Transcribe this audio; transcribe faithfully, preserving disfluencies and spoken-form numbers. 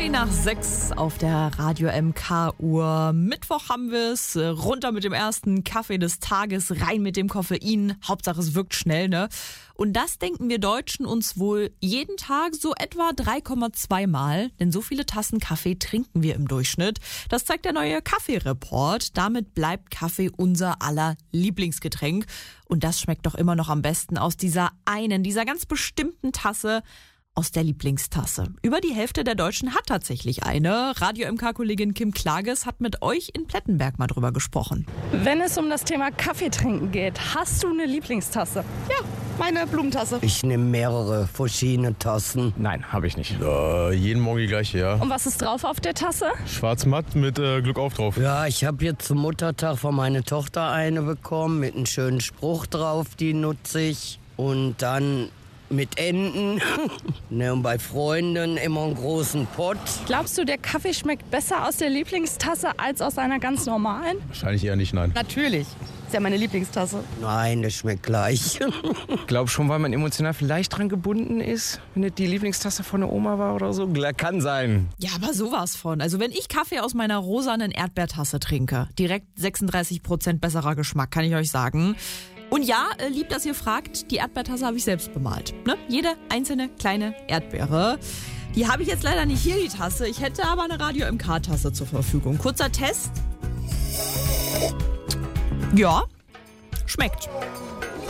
Zwei nach sechs auf der Radio M K-Uhr. Mittwoch haben wir es. Runter mit dem ersten Kaffee des Tages, rein mit dem Koffein. Hauptsache es wirkt schnell, ne? Und das denken wir Deutschen uns wohl jeden Tag so etwa drei Komma zwei Mal. Denn so viele Tassen Kaffee trinken wir im Durchschnitt. Das zeigt der neue Kaffee-Report. Damit bleibt Kaffee unser aller Lieblingsgetränk. Und das schmeckt doch immer noch am besten aus dieser einen, dieser ganz bestimmten Tasse. Aus der Lieblingstasse. Über die Hälfte der Deutschen hat tatsächlich eine. Radio-M K-Kollegin Kim Klages hat mit euch in Plettenberg mal drüber gesprochen. Wenn es um das Thema Kaffee trinken geht, hast du eine Lieblingstasse? Ja, meine Blumentasse. Ich nehme mehrere verschiedene Tassen. Nein, habe ich nicht. Äh, jeden Morgen die gleiche, ja. Und was ist drauf auf der Tasse? Schwarz-matt mit äh, Glück auf drauf. Ja, ich habe jetzt zum Muttertag von meiner Tochter eine bekommen mit einem schönen Spruch drauf, die nutze ich. Und dann mit Enten. Ne, und bei Freunden immer einen großen Pott. Glaubst du, der Kaffee schmeckt besser aus der Lieblingstasse als aus einer ganz normalen? Wahrscheinlich eher nicht, nein. Natürlich. Ist ja meine Lieblingstasse. Nein, das schmeckt gleich. Ich glaube schon, weil man emotional vielleicht dran gebunden ist, wenn das die Lieblingstasse von der Oma war oder so. Kann sein. Ja, aber sowas von. Also wenn ich Kaffee aus meiner rosanen Erdbeertasse trinke, direkt sechsunddreißig Prozent besserer Geschmack, kann ich euch sagen. Und ja, äh, lieb, dass ihr fragt, die Erdbeertasse habe ich selbst bemalt. Ne? Jede einzelne kleine Erdbeere. Die habe ich jetzt leider nicht hier, die Tasse. Ich hätte aber eine Radio-M K-Tasse zur Verfügung. Kurzer Test. Ja, schmeckt.